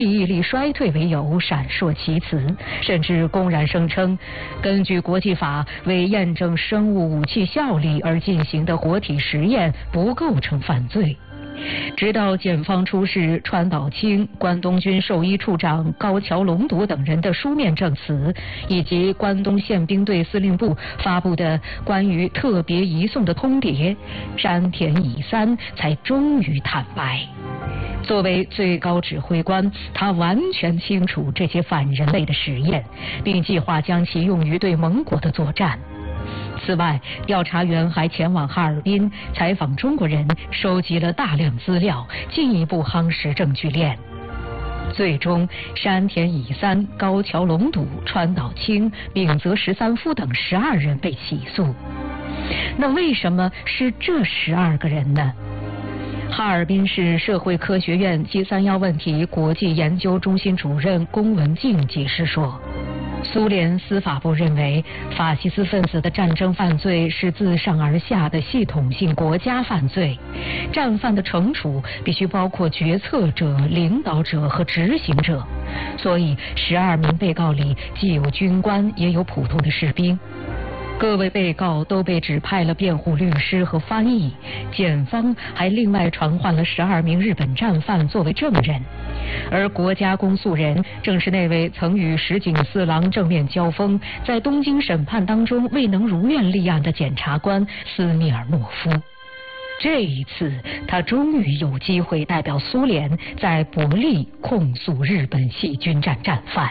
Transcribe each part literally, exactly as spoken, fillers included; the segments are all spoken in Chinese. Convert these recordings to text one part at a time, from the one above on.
记忆力衰退为由闪烁其词，甚至公然声称，根据国际法为验证生物武器效力而进行的活体实验不构成犯罪。直到检方出示川岛清、关东军兽医处长高桥隆笃等人的书面证词，以及关东宪兵队司令部发布的关于特别移送的通牒，山田乙三才终于坦白。作为最高指挥官，他完全清楚这些反人类的实验，并计划将其用于对盟国的作战。此外，调查员还前往哈尔滨采访中国人，收集了大量资料，进一步夯实证据链。最终，山田乙三、高桥隆笃、川岛清、丙泽十三夫等十二人被起诉。那为什么是这十二个人呢？哈尔滨市社会科学院及三幺问题国际研究中心主任龚文静解释说，苏联司法部认为，法西斯分子的战争犯罪是自上而下的系统性国家犯罪，战犯的惩处必须包括决策者、领导者和执行者，所以十二名被告里既有军官，也有普通的士兵。各位被告都被指派了辩护律师和翻译，检方还另外传唤了十二名日本战犯作为证人，而国家公诉人正是那位曾与石井四郎正面交锋，在东京审判当中未能如愿立案的检察官斯米尔诺夫。这一次，他终于有机会代表苏联在伯利控诉日本细菌战战犯。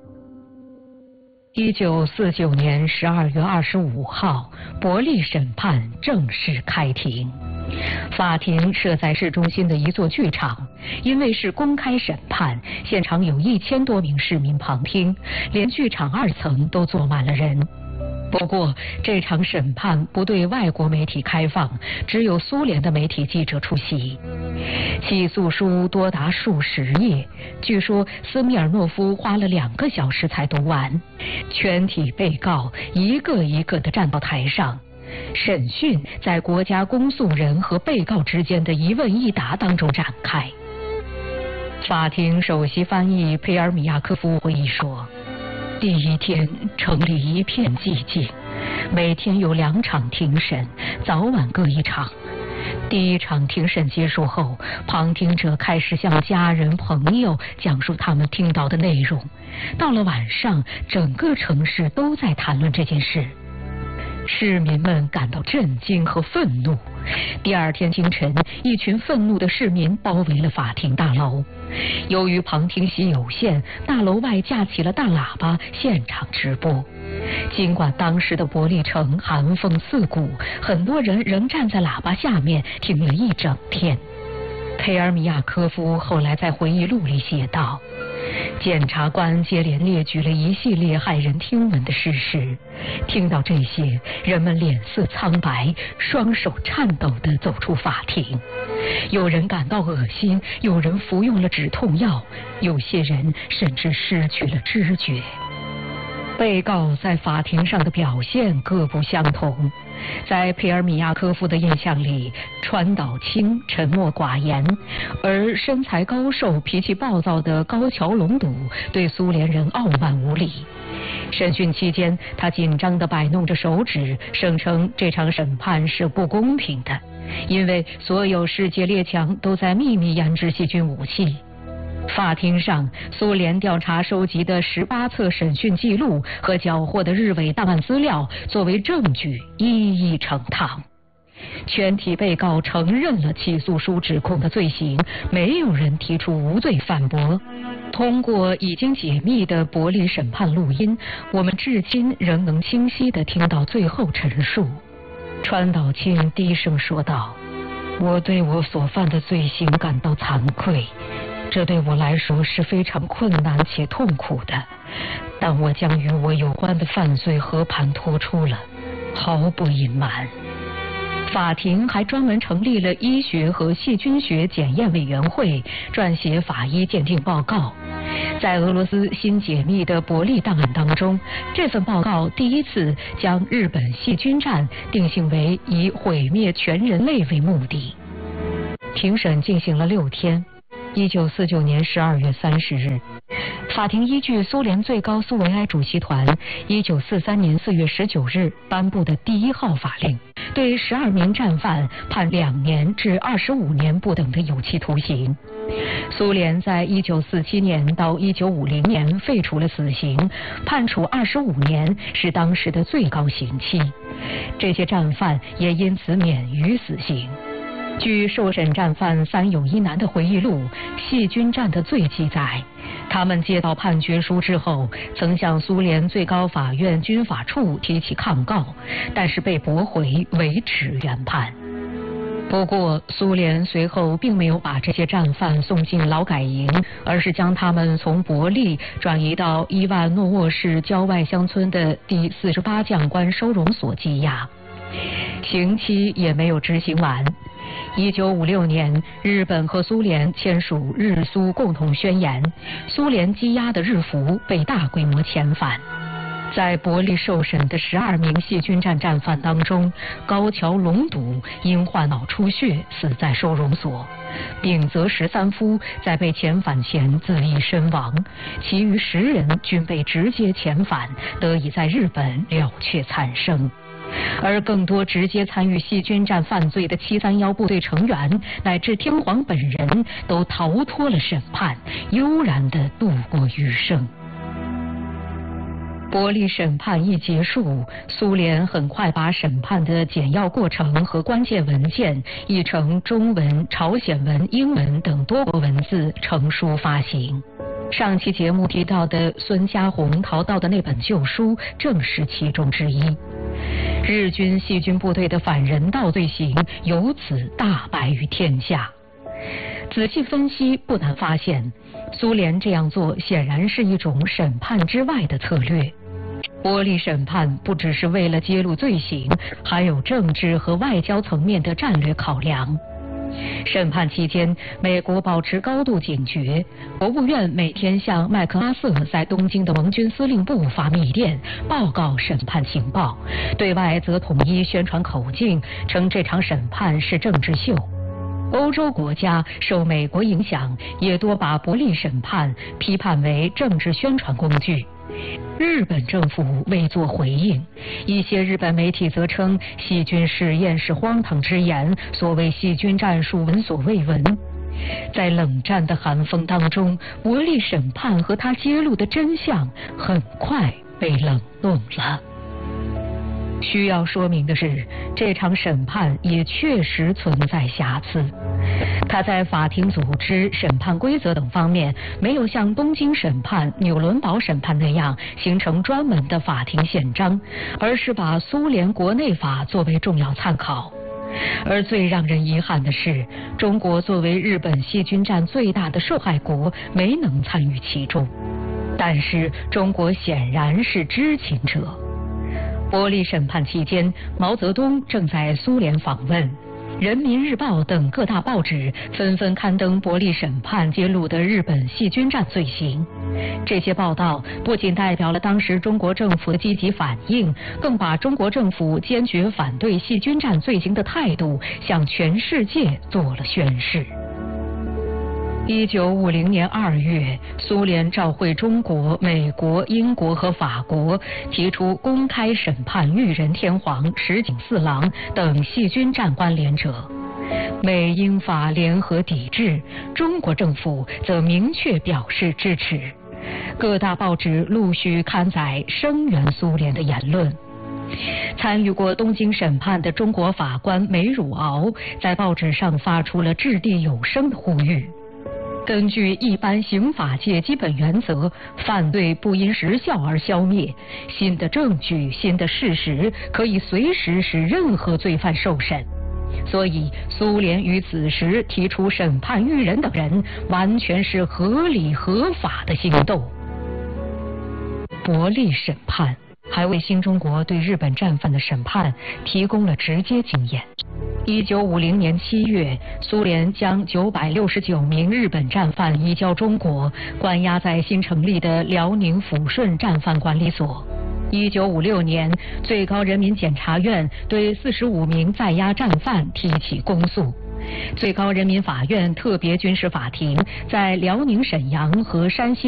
一九四九年十二月二十五号，伯利审判正式开庭。法庭设在市中心的一座剧场，因为是公开审判，现场有一千多名市民旁听，连剧场二层都坐满了人。不过，这场审判不对外国媒体开放，只有苏联的媒体记者出席。起诉书多达数十页，据说斯米尔诺夫花了两个小时才读完。全体被告一个一个地站到台上，审讯在国家公诉人和被告之间的一问一答当中展开。法庭首席翻译佩尔米亚科夫回忆说，第一天城里一片寂静，每天有两场庭审，早晚各一场。第一场庭审结束后，旁听者开始向家人朋友讲述他们听到的内容。到了晚上，整个城市都在谈论这件事。市民们感到震惊和愤怒。第二天清晨，一群愤怒的市民包围了法庭大楼。由于旁听席有限，大楼外架起了大喇叭，现场直播。尽管当时的伯利城寒风刺骨，很多人仍站在喇叭下面听了一整天。佩尔米亚科夫后来在回忆录里写道，检察官接连列举了一系列骇人听闻的事实，听到这些，人们脸色苍白，双手颤抖地走出法庭。有人感到恶心，有人服用了止痛药，有些人甚至失去了知觉。被告在法庭上的表现各不相同。在佩尔米亚科夫的印象里，川岛清沉默寡言，而身材高瘦、脾气暴躁的高桥隆笃对苏联人傲慢无礼。审讯期间，他紧张地摆弄着手指，声称这场审判是不公平的，因为所有世界列强都在秘密研制细菌武器。法庭上，苏联调查收集的十八册审讯记录和缴获的日伪档案资料作为证据一一呈堂。全体被告承认了起诉书指控的罪行，没有人提出无罪反驳。通过已经解密的伯利审判录音，我们至今仍能清晰地听到最后陈述。川岛清低声说道：“我对我所犯的罪行感到惭愧，这对我来说是非常困难且痛苦的，但我将与我有关的犯罪和盘托出了，毫不隐瞒。”法庭还专门成立了医学和细菌学检验委员会，撰写法医鉴定报告。在俄罗斯新解密的伯利档案当中，这份报告第一次将日本细菌战定性为以毁灭全人类为目的。庭审进行了六天。 一九四九年十二月三十日，法庭依据苏联最高苏维埃主席团一九四三年四月十九日颁布的第一号法令，对十二名战犯判两年至二十五年不等的有期徒刑。苏联在一九四七年到一九五零年废除了死刑，判处二十五年是当时的最高刑期。这些战犯也因此免于死刑。据受审战犯三有一男的回忆录《细菌战的罪》记载，他们接到判决书之后，曾向苏联最高法院军法处提起抗告，但是被驳回，维持原判。不过，苏联随后并没有把这些战犯送进劳改营，而是将他们从伯利转移到伊万诺沃市郊外乡村的第四十八将官收容所羁押，刑期也没有执行完。一九五六年，日本和苏联签署日苏共同宣言，苏联羁押的日俘被大规模遣返。在伯利受审的十二名细菌战战犯当中，高桥隆笃因患脑出血死在收容所，丙泽十三夫在被遣返前自缢身亡，其余十人均被直接遣返，得以在日本了却惨生。而更多直接参与细菌战犯罪的七三一部队成员乃至天皇本人都逃脱了审判，悠然地度过余生。伯利审判一结束，苏联很快把审判的简要过程和关键文件译成中文、朝鲜文、英文等多国文字成书发行。上期节目提到的孙家红逃到的那本旧书正是其中之一。日军细菌部队的反人道罪行由此大白于天下。仔细分析，不难发现，苏联这样做显然是一种审判之外的策略。伯利审判不只是为了揭露罪行，还有政治和外交层面的战略考量。审判期间，美国保持高度警觉，国务院每天向麦克阿瑟在东京的盟军司令部发密电，报告审判情报，对外则统一宣传口径，称这场审判是政治秀。欧洲国家受美国影响，也多把伯利审判批判为政治宣传工具。日本政府未作回应，一些日本媒体则称细菌试验是荒唐之言，所谓细菌战术闻所未闻。在冷战的寒风当中，伯利审判和他揭露的真相很快被冷冻了。需要说明的是，这场审判也确实存在瑕疵。他在法庭组织、审判规则等方面没有像东京审判、纽伦堡审判那样形成专门的法庭宪章，而是把苏联国内法作为重要参考。而最让人遗憾的是，中国作为日本细菌战最大的受害国，没能参与其中。但是中国显然是知情者。伯利审判期间，毛泽东正在苏联访问，人民日报等各大报纸纷纷刊登伯利审判揭露的日本细菌战罪行。这些报道不仅代表了当时中国政府的积极反应，更把中国政府坚决反对细菌战罪行的态度向全世界做了宣示。一九五零年二月，苏联召会中国、美国、英国和法国，提出公开审判裕仁天皇、石井四郎等细菌战关联者。美英法联合抵制，中国政府则明确表示支持。各大报纸陆续刊载声援苏联的言论。参与过东京审判的中国法官梅汝敖在报纸上发出了掷地有声的呼吁。根据一般刑法界基本原则，犯罪不因时效而消灭，新的证据、新的事实可以随时使任何罪犯受审。所以，苏联于此时提出审判裕仁等人，完全是合理合法的行动。伯利审判还为新中国对日本战犯的审判提供了直接经验。一九五零年七月，苏联将九百六十九名日本战犯移交中国，关押在新成立的辽宁抚顺战犯管理所。一九五六年，最高人民检察院对四十五名在押战犯提起公诉。 最高人民法院特别军事法庭在辽宁沈阳和山西